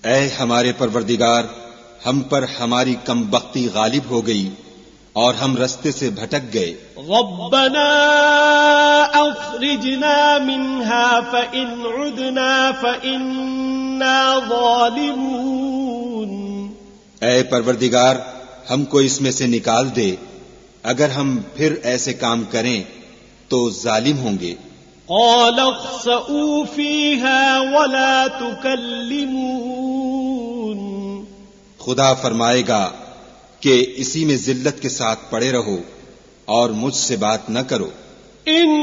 ऐ हमारे परवरदिगार, हम पर हमारी कमबख्ती गालिब हो गई और हम रस्ते से भटक गए। रब्बना अखरिजना मिन्हा फ़इन उदना फ़इन्ना ज़ालिमून। ऐ परवरदिगार, हमको इसमें से निकाल दे, अगर हम फिर ऐसे काम करें तो जालिम होंगे। क़ाल अख़्सऊ फ़ीहा वला तुकल्लिमून। खुदा फरमाएगा कि इसी में जिल्लत के साथ पड़े रहो और मुझसे बात न करो।